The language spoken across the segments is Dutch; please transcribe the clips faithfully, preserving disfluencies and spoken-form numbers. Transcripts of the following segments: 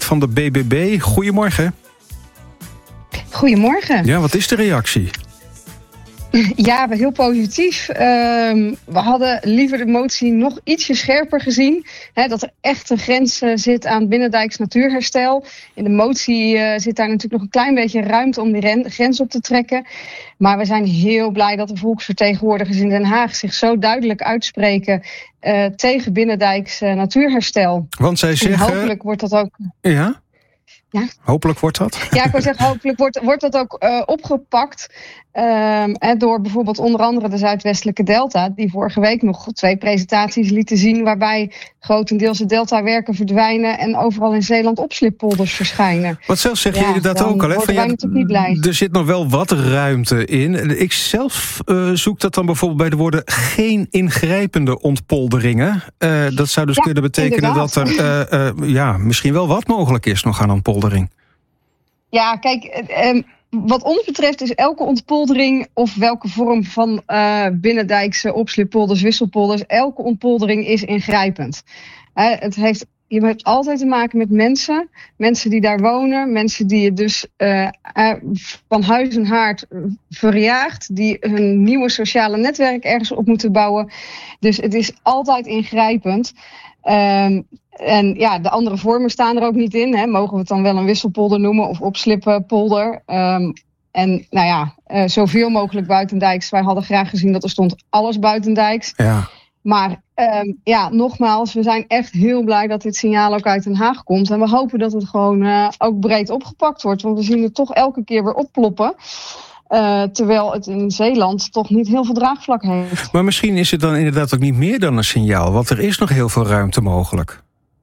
van de B B B. Goedemorgen. Goedemorgen. Ja, wat is de reactie? Ja, heel positief. Uh, we hadden liever de motie nog ietsje scherper gezien. Hè, dat er echt een grens uh, zit aan binnendijks natuurherstel. In de motie uh, zit daar natuurlijk nog een klein beetje ruimte om die ren- grens op te trekken. Maar we zijn heel blij dat de volksvertegenwoordigers in Den Haag zich zo duidelijk uitspreken uh, tegen binnendijks uh, natuurherstel. Want zij zeggen... En hopelijk wordt dat ook... Ja? Ja? Hopelijk wordt dat? Ja, ik wil zeggen, hopelijk wordt, wordt dat ook uh, opgepakt um, door bijvoorbeeld onder andere de Zuidwestelijke Delta, die vorige week nog twee presentaties lieten zien waarbij grotendeels de deltawerken verdwijnen en overal in Zeeland opslippolders verschijnen. Wat zelfs zeg ja, je dat ook al, hè? Van, ja, natuurlijk niet blij. Er zit nog wel wat ruimte in. Ik zelf uh, zoek dat dan bijvoorbeeld bij de woorden geen ingrijpende ontpolderingen. Uh, dat zou dus ja, kunnen betekenen inderdaad. dat er uh, uh, ja, misschien wel wat mogelijk is nog aan ontpoldering. Ja, kijk, uh, wat ons betreft is elke ontpoldering of welke vorm van uh, binnendijkse opslippolders, wisselpolders, elke ontpoldering is ingrijpend. Uh, het heeft, je hebt altijd te maken met mensen, mensen die daar wonen, mensen die je dus uh, uh, van huis en haard verjaagt, die hun nieuwe sociale netwerk ergens op moeten bouwen. Dus het is altijd ingrijpend. Um, En ja, de andere vormen staan er ook niet in. Hè. Mogen we het dan wel een wisselpolder noemen of opslippenpolder? Um, en nou ja, uh, zoveel mogelijk buitendijks. Wij hadden graag gezien dat er stond alles buitendijks. Ja. Maar um, ja, nogmaals, we zijn echt heel blij dat dit signaal ook uit Den Haag komt. En we hopen dat het gewoon uh, ook breed opgepakt wordt. Want we zien het toch elke keer weer opploppen. Uh, terwijl het in Zeeland toch niet heel veel draagvlak heeft. Maar misschien is het dan inderdaad ook niet meer dan een signaal. Want er is nog heel veel ruimte mogelijk.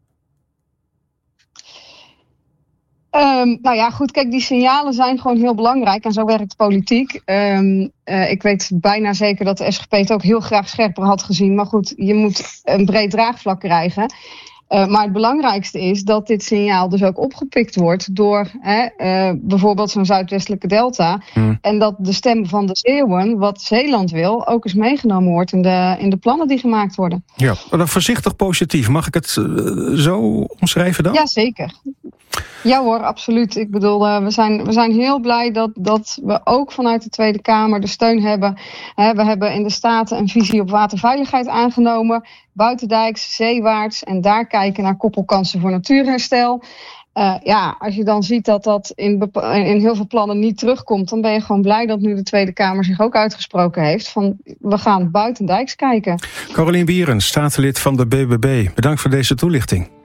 Um, nou ja, goed, kijk, die signalen zijn gewoon heel belangrijk en zo werkt politiek. Um, uh, ik weet bijna zeker dat de S G P het ook heel graag scherper had gezien. Maar goed, je moet een breed draagvlak krijgen. Uh, maar het belangrijkste is dat dit signaal dus ook opgepikt wordt door hè, uh, bijvoorbeeld zo'n Zuidwestelijke Delta. Hmm. En dat de stem van de Zeeuwen, wat Zeeland wil, ook eens meegenomen wordt in de, in de plannen die gemaakt worden. Ja, maar dan voorzichtig positief. Mag ik het uh, zo omschrijven dan? Ja, zeker. Ja hoor, absoluut. Ik bedoel, uh, we, zijn, we zijn heel blij dat, dat we ook vanuit de Tweede Kamer de steun hebben. He, we hebben in de Staten een visie op waterveiligheid aangenomen. Buitendijks, zeewaarts en daar kijken naar koppelkansen voor natuurherstel. Uh, ja, als je dan ziet dat dat in, bepa- in heel veel plannen niet terugkomt, dan ben je gewoon blij dat nu de Tweede Kamer zich ook uitgesproken heeft van we gaan buitendijks kijken. Carolien Bierens, statenlid van de B B B. Bedankt voor deze toelichting.